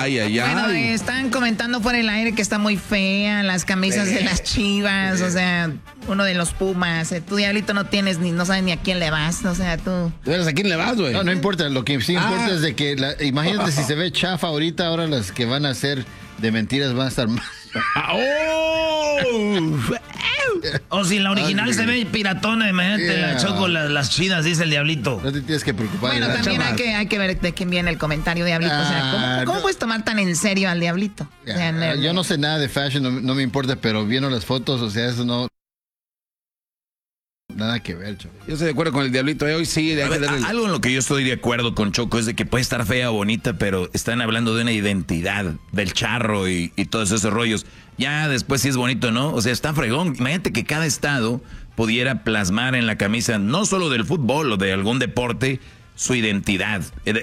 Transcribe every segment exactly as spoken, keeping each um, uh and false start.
Ay, ay, ay. Bueno, eh, están comentando fuera del aire que está muy fea las camisas sí. de las Chivas, sí. o sea, uno de los Pumas. Eh, tú, Diablito, no tienes ni, no sabes ni a quién le vas, o sea, tú. ¿De veras a quién le vas, güey? No, no importa, lo que sí ah. importa es de que, la, imagínate si se ve chafa ahorita, ahora las que van a ser de mentiras van a estar más. ¡Oh! O si la original Ay, se ve piratona, imagínate, yeah. la choco, las, las chidas, dice el Diablito. No te tienes que preocupar. Bueno, también hay que, hay que ver de quién viene el comentario, Diablito. Ah, o sea, ¿cómo, cómo no. puedes tomar tan en serio al Diablito? Yeah. O sea, no, yo no sé nada de fashion, no, no me importa, pero viendo las fotos, o sea, eso no... Nada que ver, Choco. Yo estoy de acuerdo con el Diablito. Eh, hoy sí. De ver, el... Algo en lo que yo estoy de acuerdo con Choco es de que puede estar fea o bonita, pero están hablando de una identidad, del charro y, y todos esos rollos. Ya después sí es bonito, ¿no? O sea, está fregón. Imagínate que cada estado pudiera plasmar en la camisa, no solo del fútbol o de algún deporte, su identidad.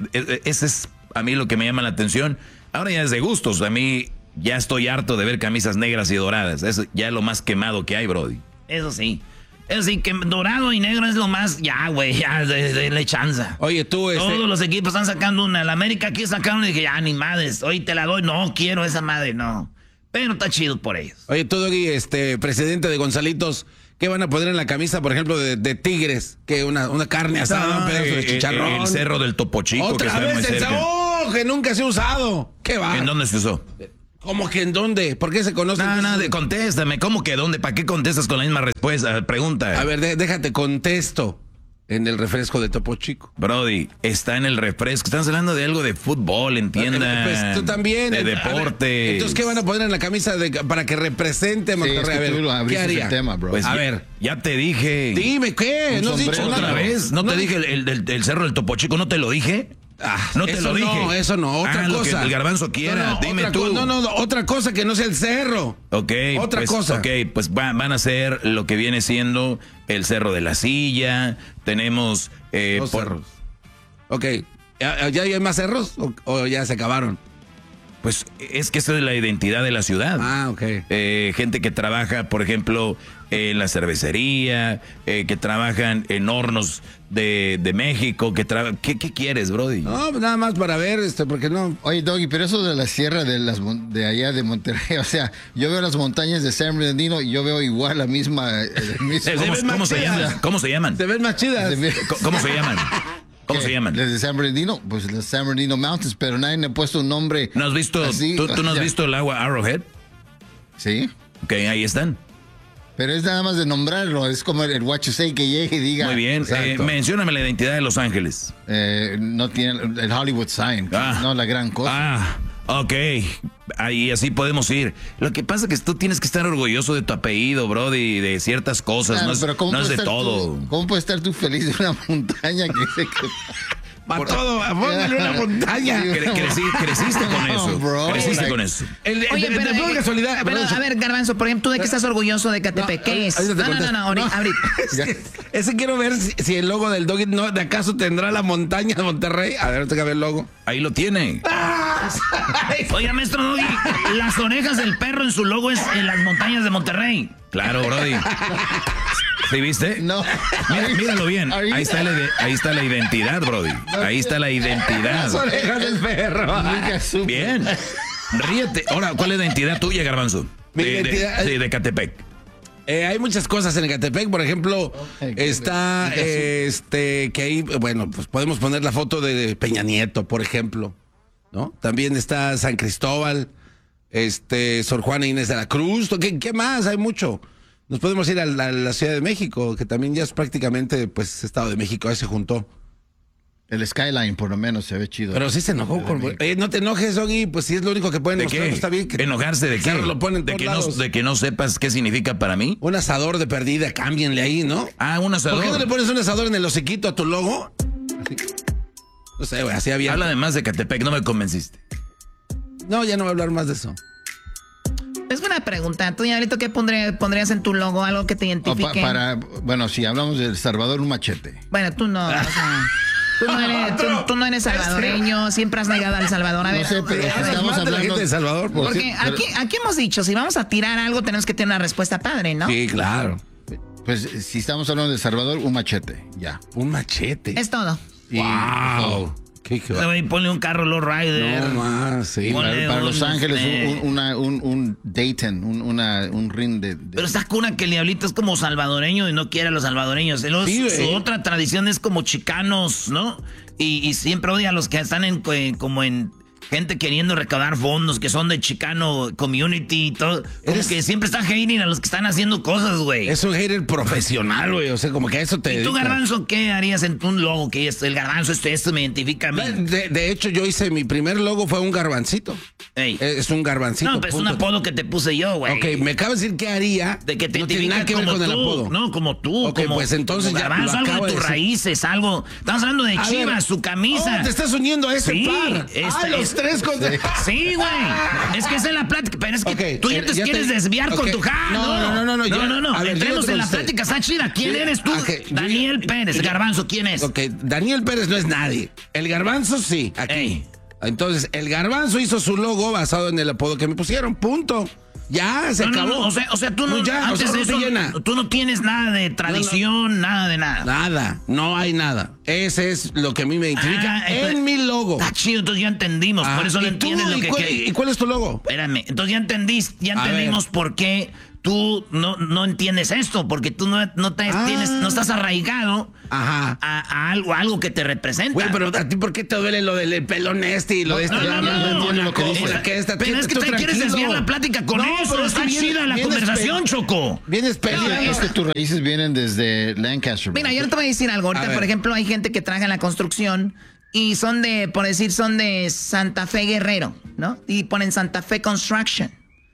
Ese es a mí lo que me llama la atención. Ahora ya es de gustos. A mí ya estoy harto de ver camisas negras y doradas. Es ya lo más quemado que hay, Brody. Eso sí. Es decir, que dorado y negro es lo más... Ya, güey, ya, de, de, de chanza. Oye, tú... Este... Todos los equipos están sacando una. La América aquí sacaron y dije, ya, ni madres. Oye, te la doy. No, quiero esa madre, no. Pero está chido por ellos. Oye, tú, Doggy, este, presidente de Gonzalitos, ¿qué van a poner en la camisa, por ejemplo, de, de Tigres? Que una, una carne asada, un pedazo de chicharrón. El, el cerro del Topo Chico. Otra que vez el sabor, que nunca se ha usado. ¿Qué va? ¿En dónde se usó? ¿Cómo que en dónde? ¿Por qué se conoce? No, no, de, contéstame. ¿Cómo que dónde? ¿Para qué contestas con la misma respuesta? Pregunta. A ver, de, déjate contesto. En el refresco de Topo Chico. Brody, está en el refresco. Están hablando de algo de fútbol, entiendan. Pues tú también. De deporte. Entonces, ¿qué van a poner en la camisa de, para que represente a Monterrey? Sí, es que a ver, tú ¿qué haría? El tema, bro. Pues a ya, ver. Ya te dije. Dime, ¿qué? ¿No has dicho ¿Otra nada? vez? ¿No, no te dije el, el, el, el cerro del Topo Chico? ¿No te lo dije? Ah, no te lo dije. No, eso no, otra ah, cosa. Lo que el garbanzo quiera, no, no, dime tú. No, no, no, otra cosa que no sea el cerro. Ok. Otra pues, cosa. Ok, pues va, van a ser lo que viene siendo el Cerro de la Silla. Tenemos... Eh, Dos por... cerros. Ok. ¿Ya, ¿Ya hay más cerros o, o ya se acabaron? Pues es que esa es la identidad de la ciudad. Ah, ok. Eh, gente que trabaja, por ejemplo, en la cervecería, eh, que trabajan en hornos de, de México, que trabajan... ¿Qué, ¿Qué quieres, Brody? No, pues nada más para ver, este, porque no... Oye, Doggy, pero eso de la sierra de las de allá de Monterrey, o sea, yo veo las montañas de San Bernardino y yo veo igual la misma... El mismo, ¿Cómo, ¿cómo, ¿cómo se llaman? ¿Cómo se llaman? Se ven más chidas. ¿Cómo, ¿Cómo se llaman? ¿Cómo se llaman? Desde San Bernardino, pues los San Bernardino Mountains, pero nadie le ha puesto un nombre. ¿No has visto, así, ¿tú, tú no has sea, visto el agua Arrowhead? Sí. Ok, ahí están. Pero es nada más de nombrarlo, es como el what you say que llegue y diga. Muy bien, eh, mencióname la identidad de Los Ángeles. Eh, no tiene el Hollywood sign, ah, no la gran cosa. Ah, ok. Ahí así podemos ir. Lo que pasa es que tú tienes que estar orgulloso de tu apellido, Brody, de ciertas cosas, claro, no es, pero ¿cómo no es de todo. Tú, ¿Cómo puedes estar tú feliz de una montaña que sé que... Para todo, póngale una montaña. Cre crecí, creciste con eso. No, bro, creciste like, con eso. El, el, Oye, el, pero, de, de, de casualidad. Pero, a ver, Garbanzo, por ejemplo, ¿tú de qué estás orgulloso de Catepec? No, ¿Qué es? No, no, no, no, ahorita. No. Ese, ese quiero ver si, si el logo del Doggy, no, ¿de acaso tendrá la montaña de Monterrey? A ver, tengo que ver el logo. Ahí lo tiene. Oiga, maestro Doggy, las orejas del perro en su logo es en las montañas de Monterrey. Claro, Brody. ¿Sí viste? No. Mira, míralo bien. Ahí está, la, ahí está la identidad, Brody. Ahí está la identidad. Las orejas del perro. Bien. Ríete. Ahora, ¿cuál es la identidad tuya, Garbanzo? Mi de, identidad. De, de, de Catepec. Eh, hay muchas cosas en Ecatepec, por ejemplo, okay, está eh, este que ahí, bueno, pues podemos poner la foto de Peña Nieto, por ejemplo, ¿no? También está San Cristóbal, este, Sor Juana Inés de la Cruz, ¿qué, qué más? Hay mucho. Nos podemos ir a la, a la Ciudad de México, que también ya es prácticamente, pues, Estado de México, ahí se juntó. El skyline, por lo menos, se ve chido. Pero sí se enojó. Con, eh, no te enojes, Doggy, pues sí es lo único que pueden ¿De mostrar. qué? Pues está bien que ¿Enojarse de qué? Lo ponen ¿De que, no, ¿De que no sepas qué significa para mí? Un asador de perdida, cámbienle ahí, ¿no? Ah, un asador. ¿Por qué no le pones un asador en el hociquito a tu logo? Así. No sé, güey, así había. Habla de más de Catepec, no me convenciste. No, ya no voy a hablar más de eso. Es buena pregunta. Tú, Diablito, ¿qué pondría, pondrías en tu logo? Algo que te identifique. Pa para, bueno, si hablamos de El Salvador, un machete. Bueno, tú no, o sea... Tú no, eres, tú, tú no eres salvadoreño, siempre has negado al Salvador. A ver, no sé, pero si estamos hablando la gente de Salvador. Por porque sí, aquí, pero... aquí hemos dicho, si vamos a tirar algo, tenemos que tener una respuesta padre, ¿no? Sí, claro. Pues si estamos hablando de El Salvador, un machete, ya. Un machete. Es todo. Y, wow. ¿Qué, qué va? Ponle un carro Low Rider. No más, sí. Para, para un, Los Ángeles, eh, un, una, un, un Dayton, un, una, un ring de, de... Pero está cuna que el diablito es como salvadoreño y no quiere a los salvadoreños. Luego, Sí, su eh. otra tradición es como chicanos, ¿no? Y, y siempre odia a los que están en, eh, como en... gente queriendo recaudar fondos que son de Chicano Community y todo. Como Eres- que siempre está hating a los que están haciendo cosas, güey. Es un hater profesional, güey. O sea, como que a eso te ¿Y tú, dedicas. Garbanzo, qué harías en un logo? Que es el garbanzo, esto, esto me identifica a mí. De, de hecho, yo hice mi primer logo, fue un garbancito. Ey. Es un garbancito. No, pues es un punto. apodo que te puse yo, güey. Ok, me acaba de decir qué haría. De que te no tiene identifica nada que ver como con el tú. apodo. No, como tú. Ok, como, pues entonces como ya Garbanzo, lo algo acabo de de tus decir. raíces, algo. Estamos hablando de A Chivas, ver. su camisa. Oh, te estás uniendo a ese Sí, par. esta- ah, los es- tres contra... Sí, güey. Es que esa es la plática. Pero es que Ok, tú ya eh, te ya quieres te- desviar con ok. tu ja. No, no, no, no, no, No, ya- no, no. a ver, Entremos yo en la con usted. plática. Está chida. ¿Quién Sí, eres tú? ok, yo- Daniel yo- Pérez. yo- Garbanzo, ¿quién es? Ok, Daniel Pérez no es nadie. El garbanzo sí, aquí. Ey. Entonces, el garbanzo hizo su logo basado en el apodo que me pusieron. Punto. Ya, se No, no, acabó. no, o sea, o sea, tú no, No, ya, antes o sea, de no te eso, llena. tú no tienes nada de tradición, nada de nada. Nada, no hay nada. Ese es lo que a mí me identifica Ah, entonces- en mi logo. Está chido, entonces ya entendimos. Ah, por eso no ¿y tú? entiendes lo ¿Y que, cuál, que- ¿Y cuál es tu logo? Espérame, entonces ya entendís, ya A entendimos ver. por qué tú no, no entiendes esto, porque tú no, no, te, Ah. tienes, no estás arraigado Ajá. a, a algo, a algo que te representa. Güey, pero a ti, ¿por qué te duele lo del pelón este y lo de este? No, no, Ya, no, ya no, entiendo no, lo que no, dices. no, Que esta- pero es que tú te quieres tranquilo. desviar la plática con No, eso. pero es Está que viene- chida la vienes conversación, pe- Choco. Vienes Es, peleando. es que tus raíces vienen desde Lancaster. Mira, bro. yo te voy a decir algo. A Ahorita, ver. por ejemplo, hay gente que trabaja en la construcción y son de, por decir, son de Santa Fe Guerrero, ¿no? Y ponen Santa Fe Construction.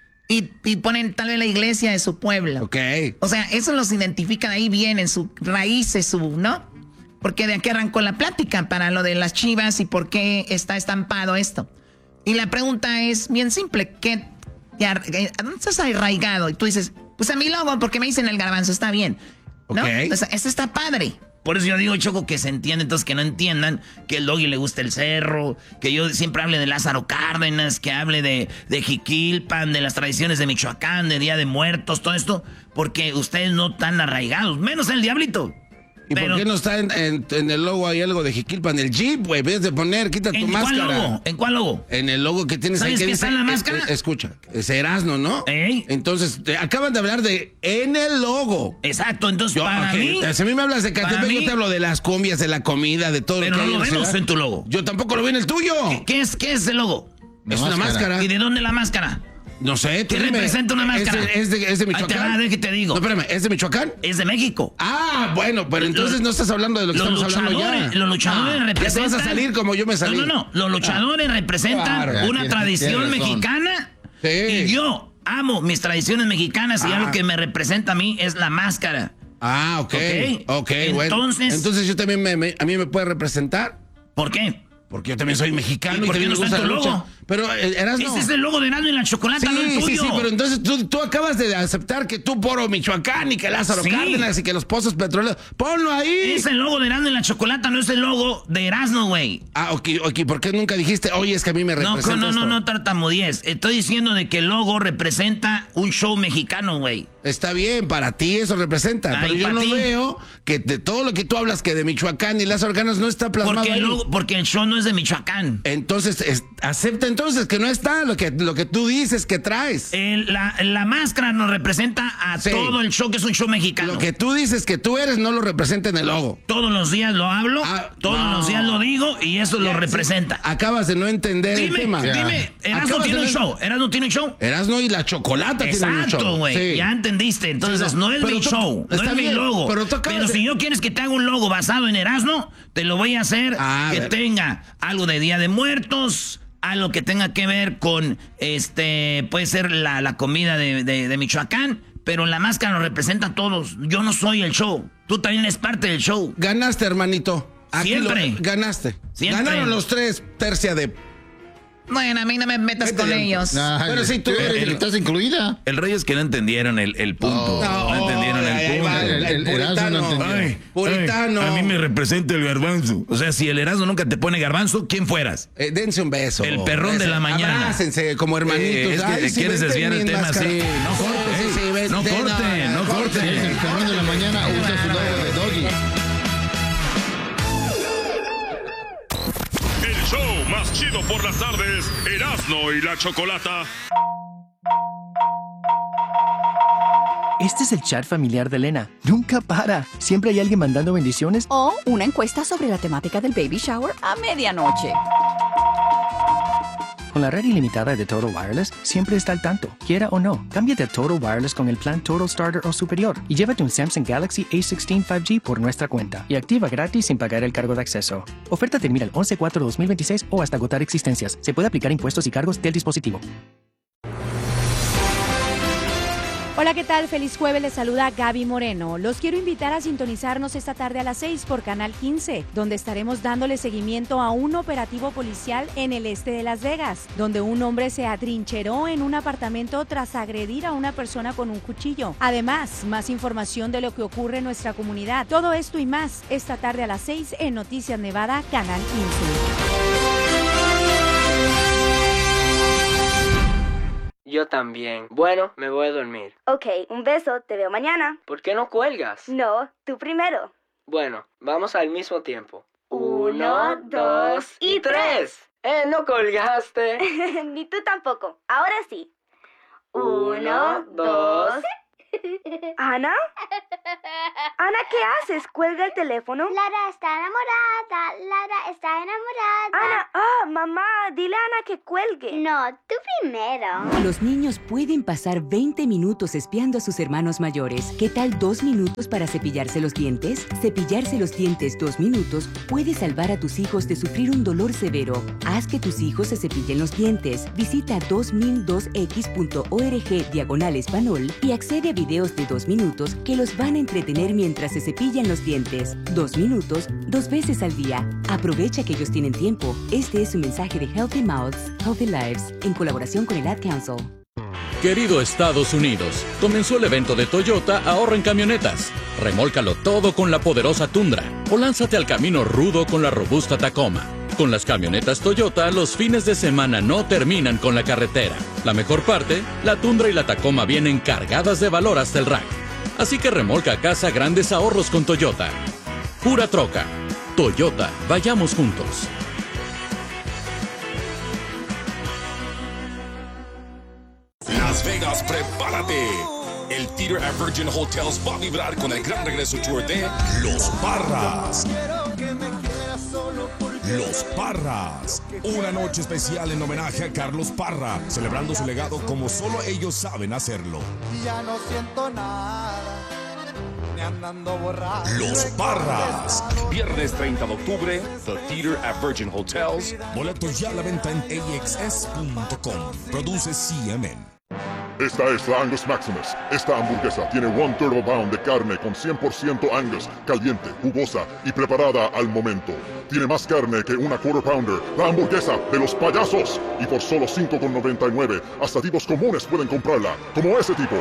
Y, y ponen tal vez la iglesia de su pueblo. Ok. O sea, eso los identifica de ahí bien, en sus raíces, su, ¿no? Porque de aquí arrancó la plática para lo de las Chivas y por qué está estampado esto. Y la pregunta es bien simple. ¿Qué, te ar- ¿A dónde estás arraigado? Y tú dices, pues a mi logo, porque me dicen el garbanzo, está bien. ¿No? Ok. O sea, eso está padre. Por eso yo digo, Choco, que se entiende, entonces que no entiendan que el Doggy le gusta el cerro, que yo siempre hable de Lázaro Cárdenas, que hable de, de Jiquilpan, de las tradiciones de Michoacán, de Día de Muertos, todo esto, porque ustedes no están arraigados, menos el Diablito. ¿Y Pero- por qué no está en, en- en el logo hay algo de Jiquilpan? En el Jeep, güey. Ves de poner, quita tu ¿En cuál máscara. logo? ¿En cuál logo? En el logo que tienes ahí. ¿Sabes que qué dice- está en la eh, máscara? eh, escucha, es Erasmo, ¿no? Ey. Entonces, te acaban de hablar de en el logo. Exacto, entonces Yo, para ok, mí... Si a mí me hablas de para Catepec, yo mí- te hablo de las cumbias, de la comida, de todo Pero lo que no hay lo en la vemos ciudad. en tu logo. Yo tampoco lo vi en el tuyo. ¿Qué es, qué es el logo? La es una máscara. máscara. ¿Y de dónde la máscara? No sé. tú ¿Qué dime. representa una máscara? ¿Es de, es de, es de Ahí te Michoacán? va, de que te digo. No, espérame, ¿es de Michoacán? Es de México. Ah, bueno, pero entonces no estás hablando de lo que Los estamos hablando ya. luchadores, los luchadores Ah, Ya te representan... vas a salir como yo me salí. No, no, no. Los luchadores representan Claro. Ya, una tienes- tradición tienes razón. mexicana. Sí. Y yo amo mis tradiciones mexicanas y Ah. algo que me representa a mí es la máscara. Ah, ok. Ok. Ok, bueno. Entonces- Entonces yo también me, me- a mí me puede representar. ¿Por qué? Porque yo también soy mexicano ¿Y y, por qué también no me está gusta en la tu lucha. logo? Pero eh, Erasmo. Ese es el logo de Erasmo y la Chocolata, Sí, no el sí, tuyo. sí, pero entonces tú, tú acabas de aceptar que tú Poro Michoacán y que Lázaro Sí. Cárdenas y que los pozos petroleros. Ponlo ahí. Es el logo de Erasmo y la Chocolata, no es el logo de Erasmo, güey. Ah, ok, ok. ¿Por qué nunca dijiste, oye, es que a mí me No, representa no, no, esto? no, tartamudees. Estoy diciendo de que el logo representa un show mexicano, güey. Está bien, para ti eso representa. Ay, pero yo ¿pa' no ti? veo que de todo lo que tú hablas que de Michoacán y Lázaro Cárdenas no está plasmado Porque ahí. el, logo- porque el show no es de Michoacán. Entonces, es- acepta entonces que no está lo que, lo que tú dices que traes. El- la, la máscara nos representa a Sí. todo el show que es un show mexicano. Lo que tú dices que tú eres no lo representa en el logo. Todos los días lo hablo, Ah, todos no. los días lo digo y eso lo representa. Acabas de no entender el Dime, tema. dime, Erasmo Acabas tiene de un no- show, Erasmo tiene un show. Erasmo y la Chocolata tienen un Exacto, show. güey. Sí. Ya entendiste. Entonces, Sí, no, no, es pero mi tú- show, no está es mi bien, logo. pero tú acabas de- si yo quieres que te haga un logo basado en Erasmo, te lo voy a hacer Ah, a que ver. tenga algo de Día de Muertos, algo que tenga que ver con, este, puede ser la, la comida de, de- de Michoacán, pero la máscara nos representa a todos. Yo no soy el show. Tú también eres parte del show. Ganaste, hermanito. Aquí Siempre. lo- ganaste. Siempre. Ganaron los tres, tercia de... Bueno, a mí no me metas Vete con ya. ellos. Ay, Pero sí, tú- eres- el- estás incluida. El rollo es que no entendieron el, el punto. Oh. No, entendieron ay, el ahí punto. va, El- el Erasmo no entendió. Ay, Puritano. ay, a mí me representa el garbanzo. O sea, si el Erasmo nunca te pone garbanzo, ¿quién fueras? Eh, dense un beso. El perrón de la mañana. Abrácense como hermanitos. Eh, es que Ay, sí, quieres vente desviar el mi tema máscara. así. No cortes, Sí, sí, vente, no corten, no corten. Si es el cabrón de la mañana, usa su logo de Doggy. chido por las tardes, Erasmo y la Chocolata. Este es el chat familiar de Elena. Nunca para. Siempre hay alguien mandando bendiciones. O una encuesta sobre la temática del baby shower a medianoche. Con la red ilimitada de Total Wireless, siempre está al tanto. Quiera o no, cámbiate a Total Wireless con el plan Total Starter o superior y llévate un Samsung Galaxy A dieciséis cinco G por nuestra cuenta y activa gratis sin pagar el cargo de acceso. Oferta termina el once cuatro dos mil veintiséis o hasta agotar existencias. Se puede aplicar impuestos y cargos del dispositivo. Hola, ¿qué tal? Feliz jueves, les saluda Gaby Moreno. Los quiero invitar a sintonizarnos esta tarde a las seis por Canal quince, donde estaremos dándole seguimiento a un operativo policial en el este de Las Vegas, donde un hombre se atrincheró en un apartamento tras agredir a una persona con un cuchillo. Además, más información de lo que ocurre en nuestra comunidad. Todo esto y más esta tarde a las seis en Noticias Nevada, Canal quince. Yo también. Bueno, me voy a dormir. Ok, un beso, te veo mañana. ¿Por qué no cuelgas? No, tú primero. Bueno, vamos al mismo tiempo. Uno, dos y tres. ¡Eh, no colgaste! Ni tú tampoco. Ahora sí. Uno, dos... ¿Ana? Ana, ¿qué haces? ¿Cuelga el teléfono? Lara está enamorada. Lara está enamorada. Ana, ah, mamá, dile a Ana que cuelgue. No, tú primero. Los niños pueden pasar veinte minutos espiando a sus hermanos mayores. ¿Qué tal dos minutos para cepillarse los dientes? Cepillarse los dientes dos minutos puede salvar a tus hijos de sufrir un dolor severo. Haz que tus hijos se cepillen los dientes. Visita dos mil dos x punto org diagonal español y accede a videos de dos minutos que los van a entretener mientras se cepillan los dientes. Dos minutos, dos veces al día. Aprovecha que ellos tienen tiempo. Este es un mensaje de Healthy Mouths, Healthy Lives, en colaboración con el Ad Council. Querido Estados Unidos, comenzó el evento de Toyota Ahorra en Camionetas. Remólcalo todo con la poderosa Tundra o lánzate al camino rudo con la robusta Tacoma. Con las camionetas Toyota, los fines de semana no terminan con la carretera. La mejor parte, la Tundra y la Tacoma vienen cargadas de valor hasta el rack. Así que remolca a casa grandes ahorros con Toyota. Pura troca. Toyota, vayamos juntos. Las Vegas, prepárate. El Theater at Virgin Hotels va a vibrar con el gran regreso tour de Los Parras. Los Parras, una noche especial en homenaje a Carlos Parra, celebrando su legado como solo ellos saben hacerlo. Ya no siento nada, ni andando borracho. Los Parras, viernes treinta de octubre, The Theater at Virgin Hotels. Boletos ya a la venta en A X S punto com. Produce C M N. Esta es la Angus Maximus. Esta hamburguesa tiene one turtle pound de carne con cien por ciento Angus, caliente, jugosa y preparada al momento. Tiene más carne que una quarter pounder, la hamburguesa de los payasos. Y por solo cinco con noventa y nueve, hasta tipos comunes pueden comprarla, como ese tipo.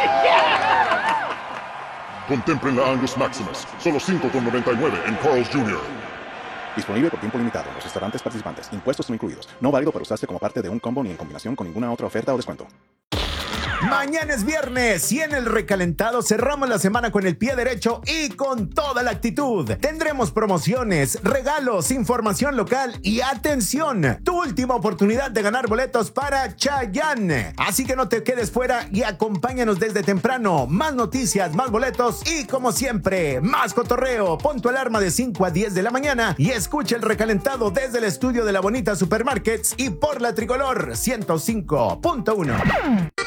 Contemplen la Angus Maximus, solo cinco con noventa y nueve en Carl's junior Disponible por tiempo limitado en los restaurantes participantes. Impuestos no incluidos. No válido para usarse como parte de un combo ni en combinación con ninguna otra oferta o descuento. Mañana es viernes y en el recalentado cerramos la semana con el pie derecho y con toda la actitud. Tendremos promociones, regalos, información local y atención, tu última oportunidad de ganar boletos para Chayanne. Así que no te quedes fuera y acompáñanos desde temprano. Más noticias, más boletos y como siempre, más cotorreo. Pon tu alarma de cinco a diez de la mañana y escucha el recalentado desde el estudio de La Bonita Supermarkets y por la Tricolor ciento cinco punto uno.